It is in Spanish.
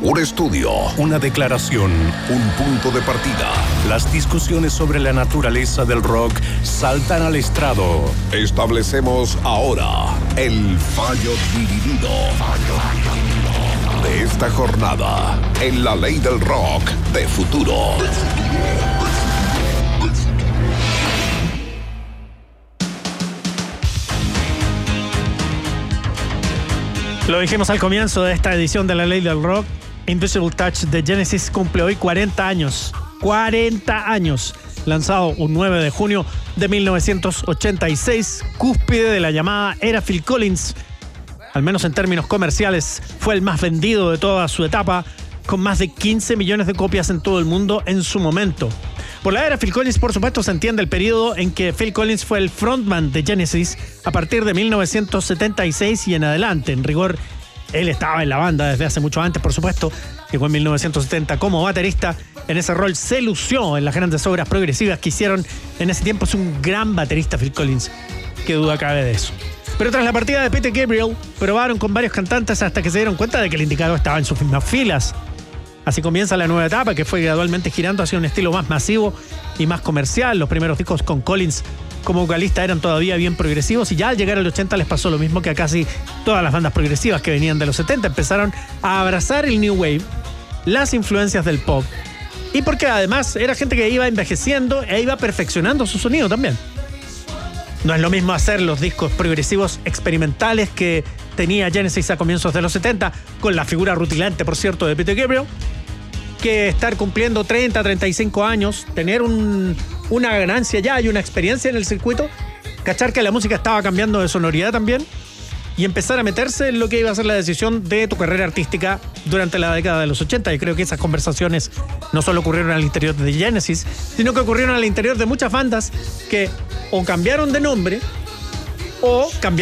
Un estudio, una declaración, un punto de partida. Las discusiones sobre la naturaleza del rock saltan al estrado. Establecemos ahora el fallo dividido de esta jornada en la ley del rock de futuro. Lo dijimos al comienzo de esta edición de la ley del rock. Invisible Touch de Genesis cumple hoy 40 años. 40 años. Lanzado un 9 de junio de 1986, cúspide de la llamada era Phil Collins. Al menos en términos comerciales, fue el más vendido de toda su etapa, con más de 15 millones de copias en todo el mundo en su momento. Por la era Phil Collins, por supuesto, se entiende el periodo en que Phil Collins fue el frontman de Genesis a partir de 1976 y en adelante. En rigor, él estaba en la banda desde hace mucho antes, por supuesto. Llegó en 1970 como baterista. En ese rol se lució en las grandes obras progresivas que hicieron en ese tiempo. Es un gran baterista Phil Collins, qué duda cabe de eso. Pero tras la partida de Peter Gabriel, probaron con varios cantantes hasta que se dieron cuenta de que el indicado estaba en sus mismas filas. Así comienza la nueva etapa, que fue gradualmente girando hacia un estilo más masivo y más comercial. Los primeros discos con Collins como vocalista eran todavía bien progresivos, y ya al llegar al 80 les pasó lo mismo que a casi todas las bandas progresivas que venían de los 70. Empezaron a abrazar el New Wave, las influencias del pop, y porque además era gente que iba envejeciendo e iba perfeccionando su sonido también. No es lo mismo hacer los discos progresivos experimentales que tenía Genesis a comienzos de los 70, con la figura rutilante, por cierto, de Peter Gabriel, que estar cumpliendo 30, 35 años, tener una ganancia ya y una experiencia en el circuito, cachar que la música estaba cambiando de sonoridad también y empezar a meterse en lo que iba a ser la decisión de tu carrera artística durante la década de los 80. Y creo que esas conversaciones no solo ocurrieron al interior de Genesis, sino que ocurrieron al interior de muchas bandas que o cambiaron de nombre o cambiaron